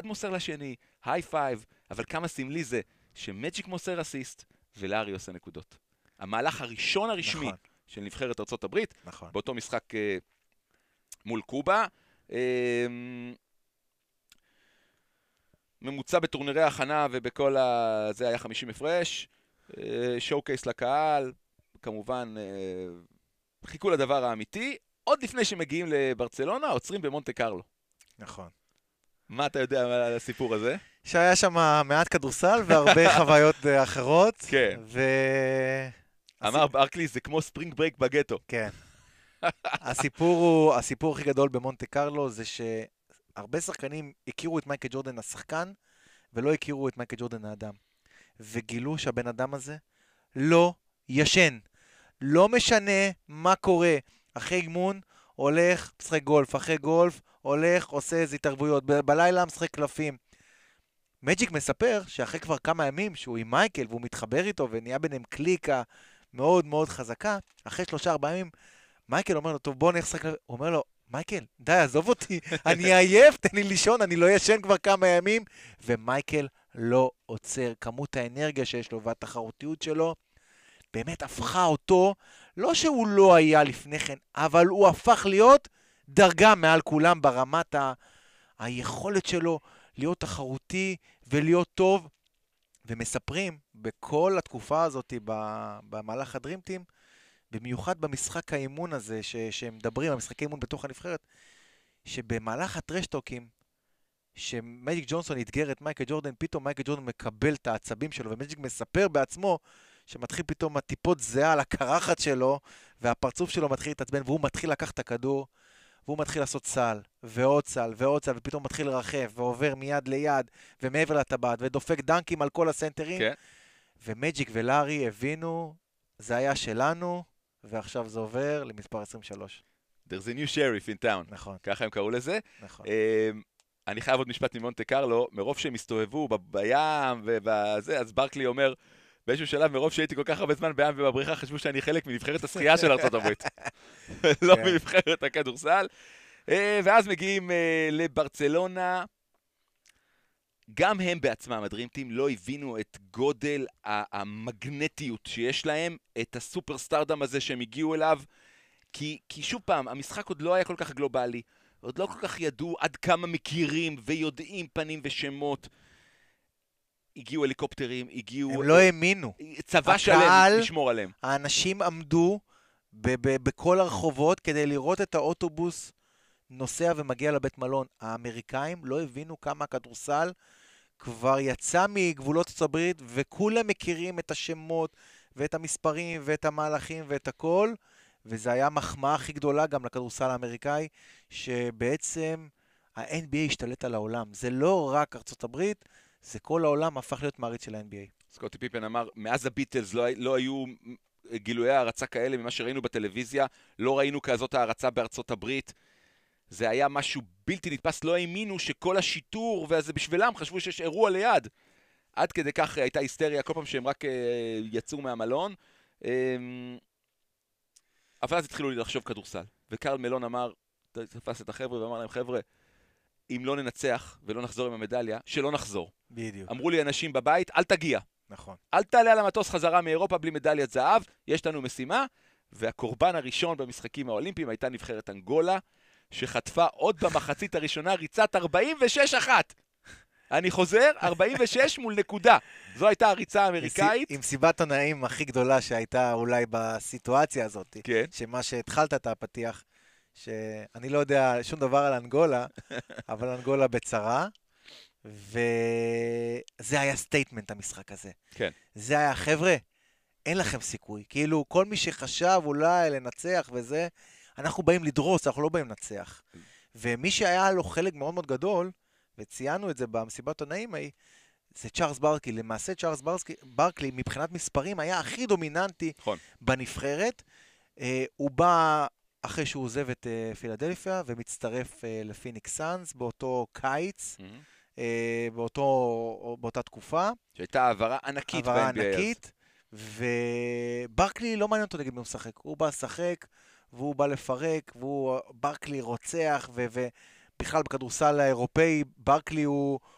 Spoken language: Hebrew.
מוסר לשני, היי פייב, אבל כמה סמלי זה שמג'יק מוסר אסיסט ולארי עושה נקודות. המהלך הראשון הרשמי נכון. של נבחרת ארצות הברית, נכון. באותו משחק מול קובה. ממוצע בטורנירי ההכנה ובכל זה היה 50 הפרש. שואו-קייס לקהל, כמובן חיכו לדבר האמיתי. עוד לפני שמגיעים לברצלונה, עוצרים במונטה קרלו. נכון. מה אתה יודע על הסיפור הזה? שהיה שם מעט כדורסל והרבה חוויות אחרות. כן. אמר ברקלי, זה כמו ספרינג ברייק בגטו. כן. הסיפור הכי גדול במונטה קרלו זה שהרבה שחקנים הכירו את מייקל ג'ורדן השחקן, ולא הכירו את מייקל ג'ורדן האדם. וגילו שהבן אדם הזה לא ישן. לא משנה מה קורה. אחרי אימון הולך, משחק גולף. אחרי גולף הולך, עושה איזה התערבויות. בלילה משחק קלפים. מג'יק מספר שאחרי כבר כמה ימים שהוא עם מייקל והוא מתחבר איתו ונהיה ביניהם קליקה מאוד מאוד חזקה, אחרי 3-4 ימים, מייקל אומר לו, טוב בוא נחשק, הוא אומר לו, מייקל, די, עזוב אותי, אני עייף, תן לי לישון, אני לא ישן כבר כמה ימים, ומייקל לא עוצר. כמות האנרגיה שיש לו והתחרותיות שלו, באמת הפכה אותו, לא שהוא לא היה לפני כן, אבל הוא הפך להיות דרגה מעל כולם ברמת היכולת שלו להיות תחרותי ולהיות טוב. ומספרים בכל התקופה הזאת במהלך הדרימטים, במיוחד במשחק האימון הזה שהם מדברים, המשחקי אימון בתוך הנבחרת, שבמהלך הטרשטוקים, שמג'יק ג'ונסון יתגר את מייקל ג'ורדן, פתאום מייקל ג'ורדן מקבל את העצבים שלו, ומג'יק מספר בעצמו שמתחיל פתאום הטיפות זהה על הקרחת שלו, והפרצוף שלו מתחיל להתעצבן, והוא מתחיל לקחת את הכדור, והוא מתחיל לעשות סל, ועוד סל, ועוד סל, ופתאום מתחיל לרחף, ועובר מיד ליד, ומעבר לטבעת, ודופק דנקים על כל הסנטרים. כן. ומג'יק ולארי הבינו, זה היה שלנו, ועכשיו זה עובר למספר 23. There's a new sheriff in town. נכון. ככה הם קראו לזה. נכון. אני חייב עוד משפט ממונטה קרלו, מרוב שהם הסתובבו בים ובזה, אז ברקלי אומר, באיזשהו שלב, מרוב שהייתי כל כך הרבה זמן בים ובבריכה, חשבו שאני חלק מנבחרת השחייה של ארצות הברית. לא מנבחרת הכדורסל. ואז מגיעים לברצלונה. גם הם בעצמם, הדרימטים, לא הבינו את גודל המגנטיות שיש להם, את הסופרסטארדם הזה שהם הגיעו אליו, כי שוב פעם, המשחק עוד לא היה כל כך גלובלי, עוד לא כל כך ידעו עד כמה מכירים ויודעים פנים ושמות. הגיעו הליקופטרים, הגיעו... הם לא האמינו. צבא שלם לשמור עליהם. האנשים עמדו בכל הרחובות כדי לראות את האוטובוס נוסע ומגיע לבית מלון. האמריקאים לא הבינו כמה הכדורסל כבר יצא מגבולות ארצות הברית, וכולם מכירים את השמות ואת המספרים ואת המהלכים ואת הכל, וזה היה מחמאה הכי גדולה גם לכדורסל האמריקאי, שבעצם ה-NBA השתלט על העולם. זה לא רק ארצות הברית, זה כל העולם הפך להיות מעריץ של ה-NBA. סקוטי פיפן אמר, מאז הביטלס לא היו גילויי הערצה כאלה ממה שראינו בטלוויזיה, לא ראינו כזאת הערצה בארצות הברית. זה היה משהו בלתי נתפס, לא האמינו שכל השיטור, וזה בשבילם חשבו שיש אירוע ליד. עד כדי כך הייתה היסטריה כל פעם שהם רק יצאו מהמלון. אבל אז התחילו לחשוב כדורסל. וקרל מלון אמר, תפס את החבר'ה ואמר להם, חבר'ה, אם לא ננצח ולא נחזור עם המדליה, שלא נחזור. בדיוק. אמרו לי אנשים בבית, אל תגיע. נכון. אל תעלה על המטוס חזרה מאירופה בלי מדליית זהב, יש לנו משימה, והקורבן הראשון במשחקים האולימפיים הייתה נבחרת אנגולה, שחטפה עוד במחצית הראשונה ריצת 46-1. אני חוזר, 46 מול נקודה. זו הייתה הריצה האמריקאית. עם סיבת עונאים הכי גדולה שהייתה אולי בסיטואציה הזאת. כן. שמה שהתחלת את הפתיח, שאני לא יודע שום דבר על אנגולה, אבל אנגולה בצרה, וזה היה סטייטמנט המשחק הזה. כן. זה היה, חבר'ה, אין לכם סיכוי. כאילו, כל מי שחשב אולי לנצח וזה, אנחנו באים לדרוס, אנחנו לא באים לנצח. ומי שהיה לו חלק מאוד מאוד גדול, וציינו את זה במסיבת עונאים ההיא, זה צ'ארלס ברקלי. למעשה צ'ארלס ברקלי מבחינת מספרים היה הכי דומיננטי בנבחרת. הוא בא אחרי שהוא עוזב את פילדלפיה ומצטרף לפיניקס סאנס באותו קיץ, באותה תקופה. שהייתה העברה ענקית ב-NBA. העברה ענקית, וברקלי לא מעניין אותו נגד מי הוא משחק. הוא בא לשחק, והוא בא לפרק, ברקלי רוצח, ובכלל בכדורסל האירופאי, ברקלי הוא